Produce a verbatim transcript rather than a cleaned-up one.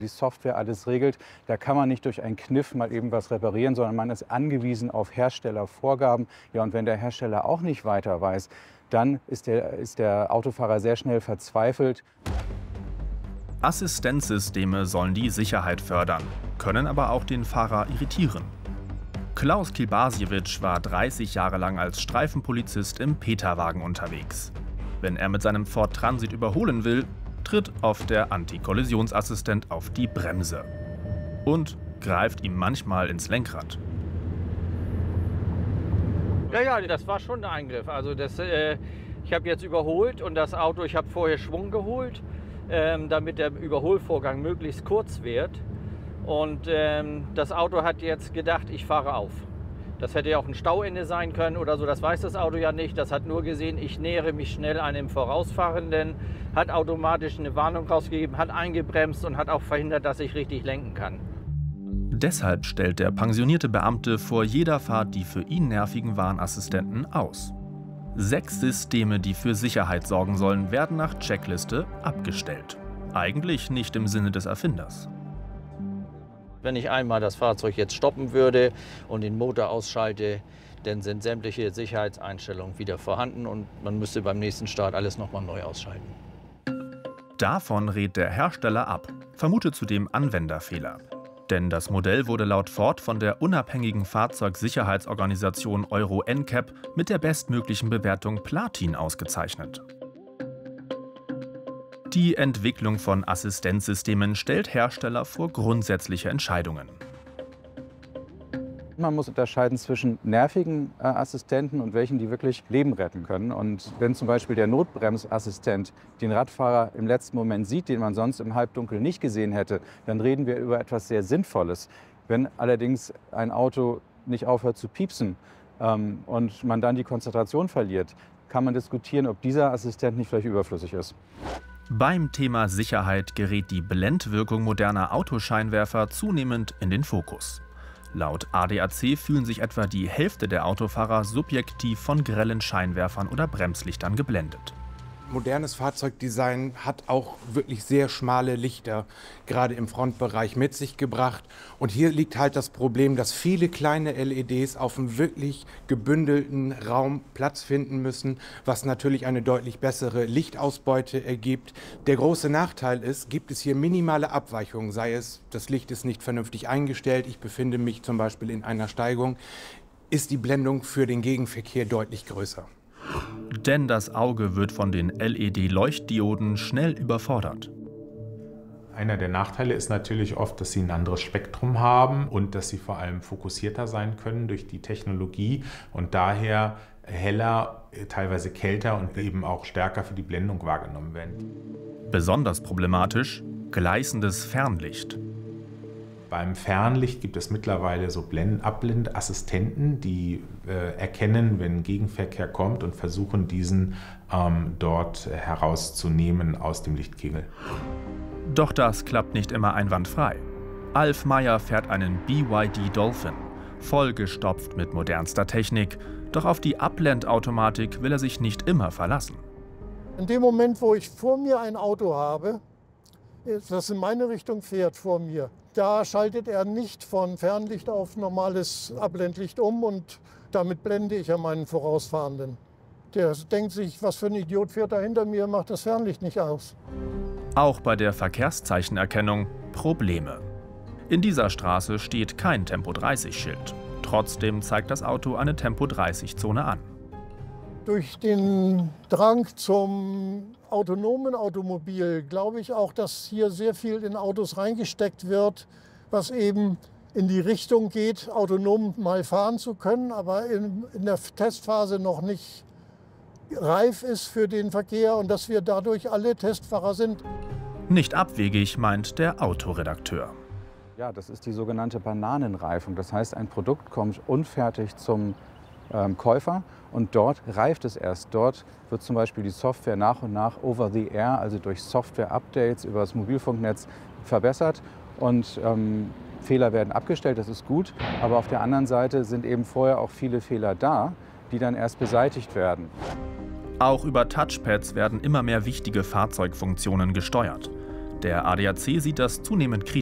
Die Software alles regelt. Da kann man nicht durch einen Kniff mal eben was reparieren, sondern man ist angewiesen auf Herstellervorgaben. Ja, und wenn der Hersteller auch nicht weiter weiß, dann ist der, ist der Autofahrer sehr schnell verzweifelt. Assistenzsysteme sollen die Sicherheit fördern, können aber auch den Fahrer irritieren. Klaus Kilbasiewicz war dreißig Jahre lang als Streifenpolizist im Peterwagen unterwegs. Wenn er mit seinem Ford Transit überholen will, tritt oft der Antikollisionsassistent auf die Bremse und greift ihm manchmal ins Lenkrad. Ja, ja, das war schon ein Eingriff. Also das, äh, ich habe jetzt überholt und das Auto, ich habe vorher Schwung geholt, ähm, damit der Überholvorgang möglichst kurz wird. Und ähm, das Auto hat jetzt gedacht, ich fahre auf. Das hätte ja auch ein Stauende sein können oder so, das weiß das Auto ja nicht. Das hat nur gesehen, ich nähere mich schnell einem Vorausfahrenden, hat automatisch eine Warnung rausgegeben, hat eingebremst und hat auch verhindert, dass ich richtig lenken kann. Deshalb stellt der pensionierte Beamte vor jeder Fahrt die für ihn nervigen Warnassistenten aus. Sechs Systeme, die für Sicherheit sorgen sollen, werden nach Checkliste abgestellt. Eigentlich nicht im Sinne des Erfinders. Wenn ich einmal das Fahrzeug jetzt stoppen würde und den Motor ausschalte, dann sind sämtliche Sicherheitseinstellungen wieder vorhanden und man müsste beim nächsten Start alles nochmal neu ausschalten. Davon rät der Hersteller ab, vermutet zudem Anwenderfehler. Denn das Modell wurde laut Ford von der unabhängigen Fahrzeugsicherheitsorganisation Euro N C A P mit der bestmöglichen Bewertung Platin ausgezeichnet. Die Entwicklung von Assistenzsystemen stellt Hersteller vor grundsätzliche Entscheidungen. Man muss unterscheiden zwischen nervigen äh, Assistenten und welchen, die wirklich Leben retten können. Und wenn zum Beispiel der Notbremsassistent den Radfahrer im letzten Moment sieht, den man sonst im Halbdunkel nicht gesehen hätte, dann reden wir über etwas sehr Sinnvolles. Wenn allerdings ein Auto nicht aufhört zu piepsen ähm, und man dann die Konzentration verliert, kann man diskutieren, ob dieser Assistent nicht vielleicht überflüssig ist. Beim Thema Sicherheit gerät die Blendwirkung moderner Autoscheinwerfer zunehmend in den Fokus. Laut A D A C fühlen sich etwa die Hälfte der Autofahrer subjektiv von grellen Scheinwerfern oder Bremslichtern geblendet. Modernes Fahrzeugdesign hat auch wirklich sehr schmale Lichter, gerade im Frontbereich, mit sich gebracht. Und hier liegt halt das Problem, dass viele kleine L E Ds auf einem wirklich gebündelten Raum Platz finden müssen, was natürlich eine deutlich bessere Lichtausbeute ergibt. Der große Nachteil ist, gibt es hier minimale Abweichungen, sei es, das Licht ist nicht vernünftig eingestellt, ich befinde mich zum Beispiel in einer Steigung, ist die Blendung für den Gegenverkehr deutlich größer. Denn das Auge wird von den L E D-Leuchtdioden schnell überfordert. Einer der Nachteile ist natürlich oft, dass sie ein anderes Spektrum haben und dass sie vor allem fokussierter sein können durch die Technologie und daher heller, teilweise kälter und eben auch stärker für die Blendung wahrgenommen werden. Besonders problematisch gleißendes Fernlicht. Beim Fernlicht gibt es mittlerweile so Abblendassistenten, die äh, erkennen, wenn Gegenverkehr kommt und versuchen, diesen ähm, dort herauszunehmen aus dem Lichtkegel. Doch das klappt nicht immer einwandfrei. Alf Meyer fährt einen B Y D Dolphin, vollgestopft mit modernster Technik. Doch auf die Abblendautomatik will er sich nicht immer verlassen. In dem Moment, wo ich vor mir ein Auto habe, das in meine Richtung fährt vor mir, da schaltet er nicht von Fernlicht auf normales Abblendlicht um und damit blende ich ja meinen Vorausfahrenden. Der denkt sich, was für ein Idiot fährt da hinter mir, macht das Fernlicht nicht aus. Auch bei der Verkehrszeichenerkennung Probleme. In dieser Straße steht kein Tempo dreißig Schild. Trotzdem zeigt das Auto eine Tempo dreißig Zone an. Durch den Drang zum autonomen Automobil glaube ich auch, dass hier sehr viel in Autos reingesteckt wird, was eben in die Richtung geht, autonom mal fahren zu können, aber in, in der Testphase noch nicht reif ist für den Verkehr und dass wir dadurch alle Testfahrer sind. Nicht abwegig, meint der Autoredakteur. Ja, das ist die sogenannte Bananenreifung. Das heißt, ein Produkt kommt unfertig zum ähm, Käufer und dort reift es erst. Dort wird zum Beispiel die Software nach und nach over the air, also durch Software-Updates über das Mobilfunknetz verbessert und ähm, Fehler werden abgestellt, das ist gut. Aber auf der anderen Seite sind eben vorher auch viele Fehler da, die dann erst beseitigt werden. Auch über Touchpads werden immer mehr wichtige Fahrzeugfunktionen gesteuert. Der A D A C sieht das zunehmend kritisch.